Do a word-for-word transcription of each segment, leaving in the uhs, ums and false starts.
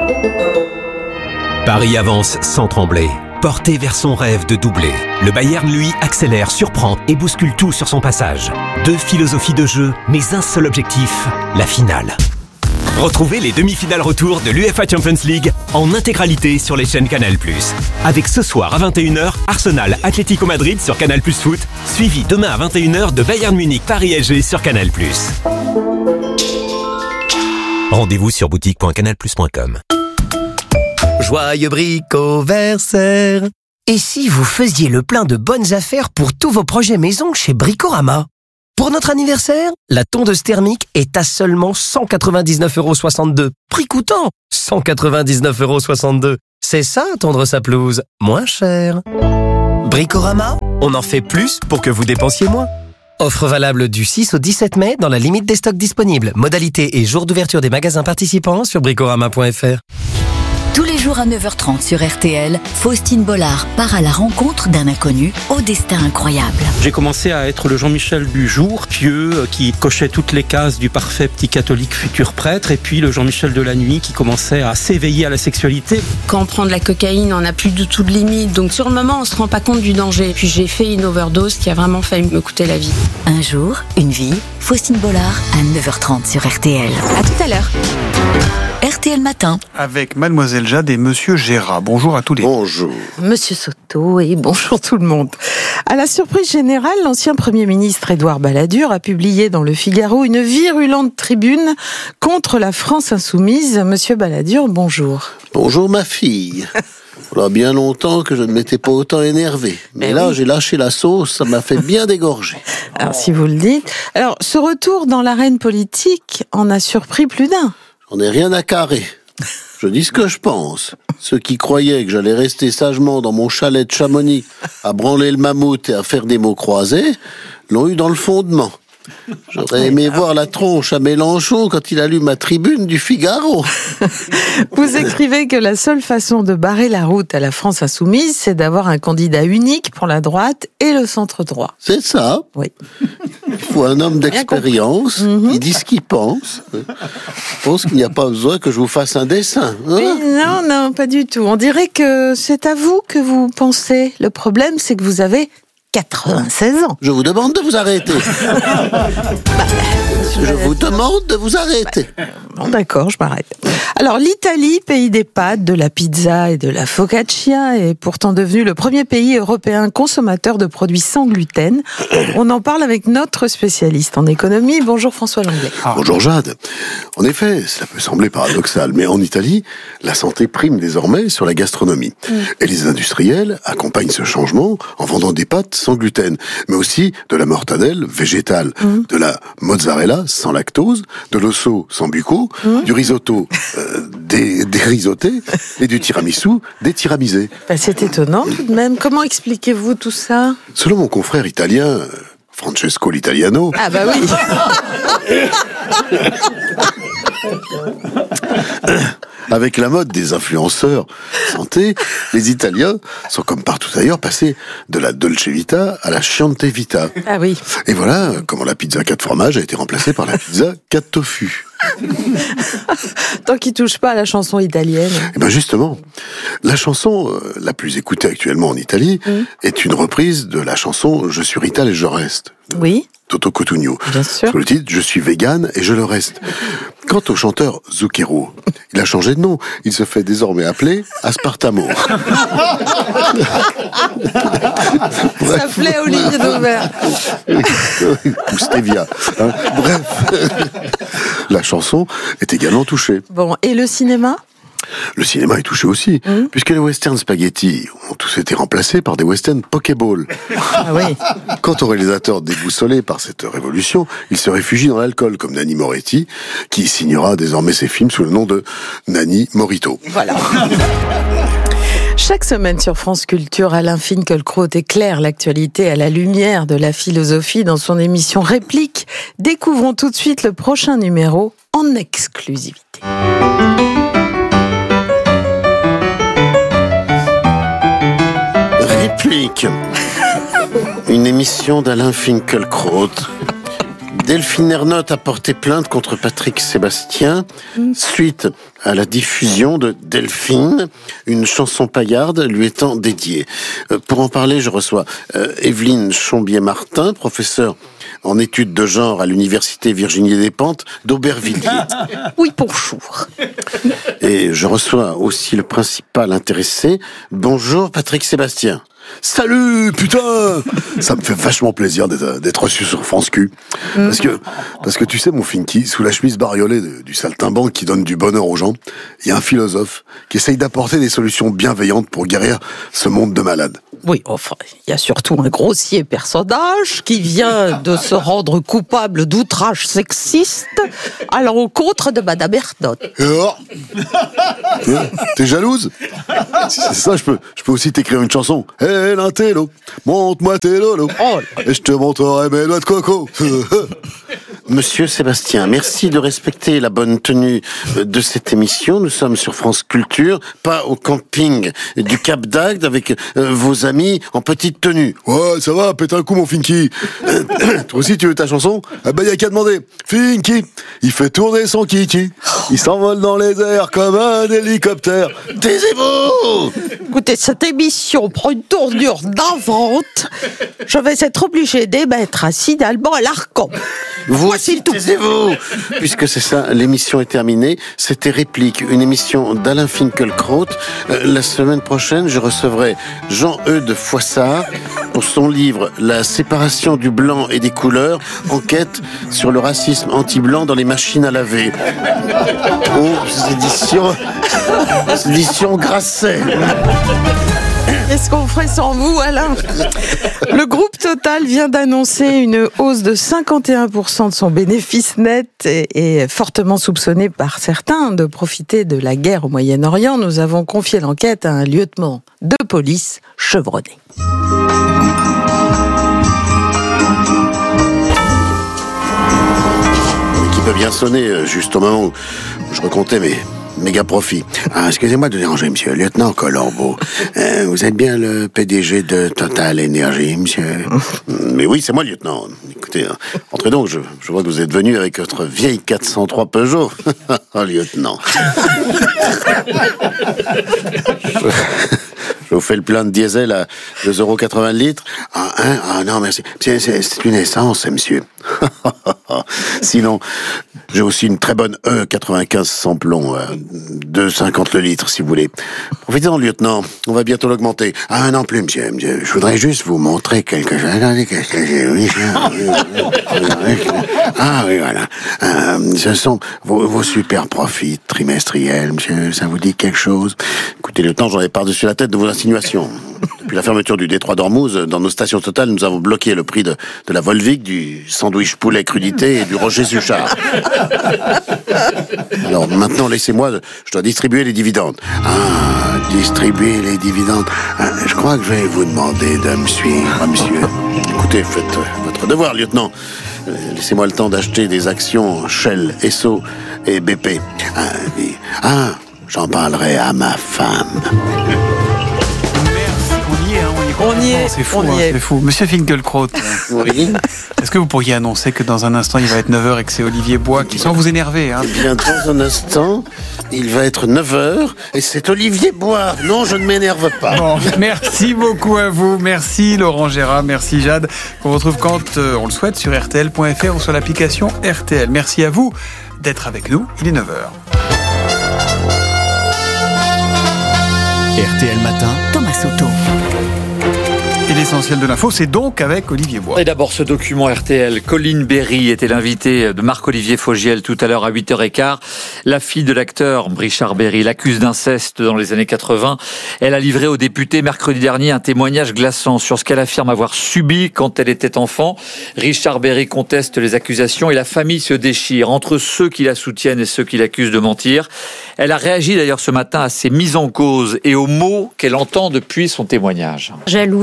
Paris avance sans trembler. Porté vers son rêve de doubler. Le Bayern, lui, accélère, surprend et bouscule tout sur son passage. Deux philosophies de jeu, mais un seul objectif, la finale. Retrouvez les demi-finales retour de l'U E F A Champions League en intégralité sur les chaînes Canal plus. Avec ce soir à vingt et une heures, Arsenal Atlético Madrid sur Canal plus Foot, suivi demain à vingt et une heures de Bayern Munich Paris S G sur Canal plus. Rendez-vous sur boutique point canal plus point com. Joyeux Bricoversaire. Et si vous faisiez le plein de bonnes affaires pour tous vos projets maison chez Bricorama? Pour notre anniversaire, la tondeuse thermique est à seulement cent quatre-vingt-dix-neuf euros soixante-deux. Prix coûtant cent quatre-vingt-dix-neuf euros soixante-deux. C'est ça, tondre sa pelouse, moins cher. Bricorama, on en fait plus pour que vous dépensiez moins. Offre valable du six au dix-sept mai dans la limite des stocks disponibles. Modalité et jour d'ouverture des magasins participants sur bricorama point f r. Tous les jours à neuf heures trente sur R T L, Faustine Bollard part à la rencontre d'un inconnu au destin incroyable. J'ai commencé à être le Jean-Michel du jour, pieux, qui cochait toutes les cases du parfait petit catholique futur prêtre, et puis le Jean-Michel de la nuit qui commençait à s'éveiller à la sexualité. Quand on prend de la cocaïne, on n'a plus du tout de limite, donc sur le moment, on se rend pas compte du danger. Puis j'ai fait une overdose qui a vraiment failli me coûter la vie. Un jour, une vie, Faustine Bollard à neuf heures trente sur R T L. À tout à l'heure. R T L Matin. Avec Mademoiselle Jade et Monsieur Gérard. Bonjour à tous les deux. Bonjour. Monsieur Soto et bonjour tout le monde. À la surprise générale, l'ancien Premier ministre Édouard Balladur a publié dans Le Figaro une virulente tribune contre la France insoumise. Monsieur Balladur, bonjour. Bonjour ma fille. Voilà bien longtemps que je ne m'étais pas autant énervé. Mais, Mais là, oui. j'ai lâché la sauce, ça m'a fait bien dégorger. Alors, si vous le dites. Alors, ce retour dans l'arène politique en a surpris plus d'un. J'en ai rien à carrer. Je dis ce que je pense. Ceux qui croyaient que j'allais rester sagement dans mon chalet de Chamonix à branler le mammouth et à faire des mots croisés l'ont eu dans le fondement. J'aurais aimé voir la tronche à Mélenchon quand il a lu ma tribune du Figaro. Vous écrivez que la seule façon de barrer la route à la France insoumise, c'est d'avoir un candidat unique pour la droite et le centre-droit. C'est ça. Oui. Il faut un homme d'expérience mm-hmm. qui dit ce qu'il pense. Je pense qu'il n'y a pas besoin que je vous fasse un dessin. Hein oui, non, non, pas du tout. On dirait que c'est à vous que vous pensez. Le problème, c'est que vous avez quatre-vingt-seize ans. Je vous demande de vous arrêter. bah, je vous demande de vous arrêter. Bah, bon, d'accord, je m'arrête. Alors, l'Italie, pays des pâtes, de la pizza et de la focaccia, est pourtant devenu le premier pays européen consommateur de produits sans gluten. On en parle avec notre spécialiste en économie. Bonjour François Langlais. Ah. Bonjour Jade. En effet, cela peut sembler paradoxal, mais en Italie, la santé prime désormais sur la gastronomie. Mm. Et les industriels accompagnent ce changement en vendant des pâtes sans gluten, mais aussi de la mortadelle végétale, mmh. de la mozzarella sans lactose, de l'osso sans bucco, mmh. du risotto euh, des, des risotés et du tiramisu des tiramisés. Bah, c'est étonnant tout de même. Comment expliquez-vous tout ça ? Selon mon confrère italien, Francesco l'Italiano... Ah bah oui. Avec la mode des influenceurs santé, les Italiens sont comme partout ailleurs passés de la Dolce Vita à la Chiante Vita. Ah oui. Et voilà comment la pizza quatre fromages a été remplacée par la pizza quatre tofu. Tant qu'il touche pas à la chanson italienne. Et ben justement, la chanson euh, la plus écoutée actuellement en Italie mmh. est une reprise de la chanson Je suis Rital et je reste. Oui. Toto Cotugno. Bien sûr. Sur le titre Je suis vegan et je le reste. Quant au chanteur Zucchero, il a changé de nom. Il se fait désormais appeler Aspartamo. Ça plaît Olivier Dauvert. Ou Stevia. Hein. Bref, la chanson est également touchée. Bon, et le cinéma ? Le cinéma est touché aussi, mmh. puisque les westerns spaghetti ont tous été remplacés par des westerns Pokéball. Ah oui. Quant au réalisateur déboussolé par cette révolution, il se réfugie dans l'alcool, comme Nanni Moretti, qui signera désormais ses films sous le nom de Nanni Morito. Voilà. Chaque semaine sur France Culture, Alain Finkielkraut éclaire l'actualité à la lumière de la philosophie dans son émission Réplique. Découvrons tout de suite le prochain numéro en exclusivité. Réplique. Une émission d'Alain Finkielkraut. Delphine Ernotte a porté plainte contre Patrick Sébastien suite à la diffusion de Delphine, une chanson paillarde lui étant dédiée. Euh, pour en parler, je reçois euh, Evelyne Chombier-Martin, professeure en études de genre à l'université Virginie-Despentes d'Aubervilliers. Oui, bonjour. Et je reçois aussi le principal intéressé. Bonjour Patrick Sébastien. Salut, putain! Ça me fait vachement plaisir d'être, d'être reçu sur France Q. Parce que, parce que tu sais, mon Finky, sous la chemise bariolée de- du saltimbanque qui donne du bonheur aux gens, il y a un philosophe qui essaye d'apporter des solutions bienveillantes pour guérir ce monde de malades. Oui, enfin, il y a surtout un grossier personnage qui vient de se rendre coupable d'outrage sexiste à l'encontre de Madame Ernotte. Et alors? Hein, T'es jalouse? Si c'est ça, je peux, je peux aussi t'écrire une chanson. Hé, l'intello, montre-moi tes lolos. Oh. Et je te montrerai mes doigts de coco. Monsieur Sébastien, merci de respecter la bonne tenue de cette émission. Nous sommes sur France Culture, pas au camping du Cap d'Agde avec euh, vos amis en petite tenue. Ouais, ça va, pète un coup, mon Finky. Toi aussi, tu veux ta chanson? Ah ben, y a qu'à demander. Finky, il fait tourner son kiki. Il s'envole dans les airs comme un hélicoptère. Taisez-vous! Écoutez, cette émission prend une tournure d'invente. Je vais être obligé d'émettre un signalement à l'Arcom. Voici le tout. Taisez-vous! Puisque c'est ça, l'émission est terminée. C'était Réplique, une émission d'Alain Finkielkraut. Euh, la semaine prochaine, je recevrai Jean-Eudes Foissard pour son livre La séparation du blanc et des couleurs, enquête sur le racisme anti-blanc dans les machines à laver. Aux éditions, aux éditions Grasset. Qu'est-ce qu'on ferait sans vous, Alain? Le groupe Total vient d'annoncer une hausse de cinquante et un pour cent de son bénéfice net et est fortement soupçonné par certains de profiter de la guerre au Moyen-Orient. Nous avons confié l'enquête à un lieutenant de police chevronné. Qui peut bien sonner euh, juste au moment où je recomptais mes méga profits. Ah, excusez-moi de déranger, monsieur le lieutenant Colombo. Euh, vous êtes bien le P D G de Total Énergie, monsieur? Mais oui, c'est moi, lieutenant. Écoutez, hein, entrez donc, je, je vois que vous êtes venu avec votre vieille quatre cent trois Peugeot. Oh, lieutenant. je... Je vous fais le plein de diesel à deux euros quatre-vingts le litre. Ah, hein? Ah non, merci. C'est, c'est, c'est une essence, monsieur. Sinon, j'ai aussi une très bonne E quatre-vingt-quinze sans plomb, euh, deux euros cinquante le litre, si vous voulez. Profitez-en, lieutenant. On va bientôt l'augmenter. Ah non plus, monsieur. monsieur. Je voudrais juste vous montrer quelque chose. Attendez, qu'est-ce que j'ai vu? Ah oui, voilà. Euh, ce sont vos, vos super profits trimestriels, monsieur. Ça vous dit quelque chose? Écoutez, lieutenant, j'en ai par-dessus la tête de vos insinuations. Depuis la fermeture du détroit d'Ormuz, dans nos stations Total, nous avons bloqué le prix de, de la Volvic, du sandwich poulet crudité et du Roger Suchard. Alors maintenant, laissez-moi, je dois distribuer les dividendes. Ah, distribuer les dividendes. Ah, je crois que je vais vous demander de me suivre, monsieur. Écoutez, faites votre devoir, lieutenant. Laissez-moi le temps d'acheter des actions Shell, Esso et B P. Ah, et, ah j'en parlerai à ma femme. On y est, hein, on y est. On y est, C'est fou, on y hein, est. c'est fou. Monsieur Finkielkraut, Oui. est-ce que vous pourriez annoncer que dans un instant, il va être neuf heures et que c'est Olivier Bois qui, sans vous énerver, hein, Eh bien, dans un instant, il va être neuf heures et c'est Olivier Bois. Non, je ne m'énerve pas. Bon, merci beaucoup à vous. Merci Laurent Gérard, merci Jade. On retrouve quand euh, on le souhaite sur R T L point F R ou sur l'application R T L. Merci à vous d'être avec nous. Il est neuf heures. R T L Matin. Thomas Soto. Et l'essentiel de l'info, c'est donc avec Olivier Bois. Et d'abord ce document R T L. Colline Berry était l'invité de Marc-Olivier Fogiel tout à l'heure à huit heures quinze. La fille de l'acteur Richard Berry l'accuse d'inceste dans les années quatre-vingts. Elle a livré au député mercredi dernier un témoignage glaçant sur ce qu'elle affirme avoir subi quand elle était enfant. Richard Berry conteste les accusations et la famille se déchire entre ceux qui la soutiennent et ceux qui l'accusent de mentir. Elle a réagi d'ailleurs ce matin à ces mises en cause et aux mots qu'elle entend depuis son témoignage. Jalouse, folle,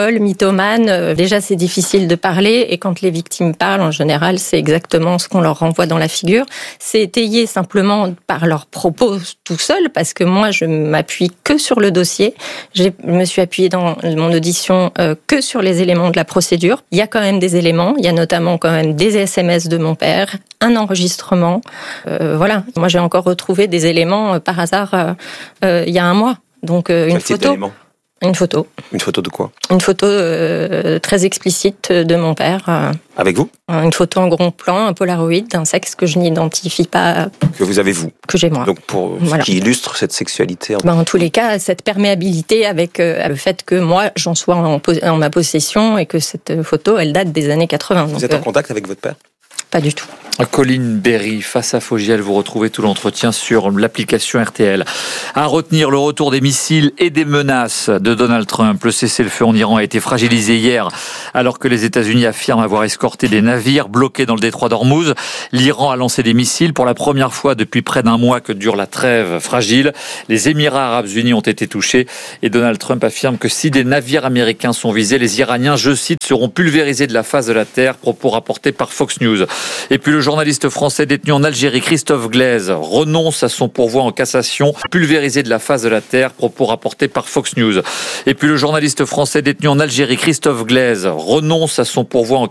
folle, mythomane. Euh, déjà, c'est difficile de parler et quand les victimes parlent, en général, c'est exactement ce qu'on leur renvoie dans la figure. C'est étayé simplement par leurs propos tout seul parce que moi, je m'appuie que sur le dossier. Je me suis appuyée dans mon audition euh, que sur les éléments de la procédure. Il y a quand même des éléments. Il y a notamment quand même des S M S de mon père, un enregistrement. Euh, voilà. Moi, j'ai encore retrouvé des éléments euh, par hasard euh, euh, il y a un mois. Donc, euh, une photo. Une photo. Une photo de quoi? Une photo euh, très explicite de mon père. Euh, Avec vous? Une photo en gros plan, un Polaroid d'un sexe que je n'identifie pas. Que vous avez vous? Que j'ai moi. Donc pour voilà. Ce qui illustre cette sexualité. En, ben, en tous les cas, cette perméabilité avec euh, le fait que moi j'en sois en, en ma possession et que cette photo elle date des années quatre-vingts. Vous donc, êtes en euh, contact avec votre père? Pas du tout. Colline Berry, face à Fogiel, vous retrouvez tout l'entretien sur l'application R T L. À retenir le retour des missiles et des menaces de Donald Trump. Le cessez-le-feu en Iran a été fragilisé hier alors que les États-Unis affirment avoir escorté des navires bloqués dans le détroit d'Ormuz. L'Iran a lancé des missiles pour la première fois depuis près d'un mois que dure la trêve fragile. Les Émirats arabes unis ont été touchés et Donald Trump affirme que si des navires américains sont visés, les Iraniens, je cite, seront pulvérisés de la face de la terre, propos rapportés par Fox News. Et puis le journaliste français détenu en Algérie, Christophe Glaise, renonce à son pourvoi en cassation, pulvérisé de la face de la terre, propos rapportés par Fox News. Et puis le journaliste français détenu en Algérie, Christophe Glaise, renonce à son pourvoi en